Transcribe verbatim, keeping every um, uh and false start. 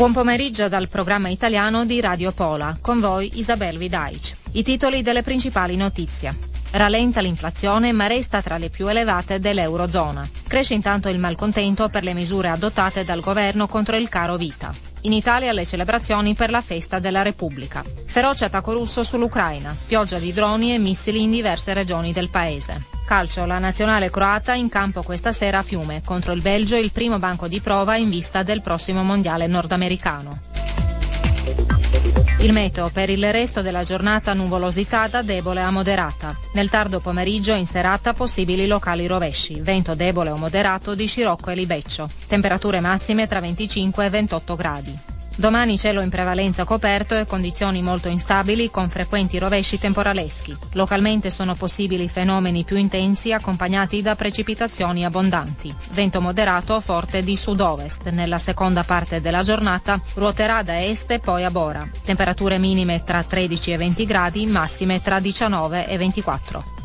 Buon pomeriggio dal programma italiano di Radio Pola. Con voi Isabel Vidaic. I titoli delle principali notizie. Rallenta l'inflazione ma resta tra le più elevate dell'Eurozona. Cresce intanto il malcontento per le misure adottate dal governo contro il caro vita. In Italia le celebrazioni per la festa della Repubblica. Feroce attacco russo sull'Ucraina. Pioggia di droni e missili in diverse regioni del paese. Calcio, la nazionale croata in campo questa sera a Fiume contro il Belgio, il primo banco di prova in vista del prossimo mondiale nordamericano. Il meteo: per il resto della giornata nuvolosità da debole a moderata. Nel tardo pomeriggio e in serata possibili locali rovesci. Vento debole o moderato di scirocco e libeccio. Temperature massime tra venticinque e ventotto gradi. Domani cielo in prevalenza coperto e condizioni molto instabili con frequenti rovesci temporaleschi. Localmente sono possibili fenomeni più intensi accompagnati da precipitazioni abbondanti. Vento moderato o forte di sud-ovest. Nella seconda parte della giornata ruoterà da est e poi a Bora. Temperature minime tra tredici e venti gradi, massime tra diciannove e ventiquattro.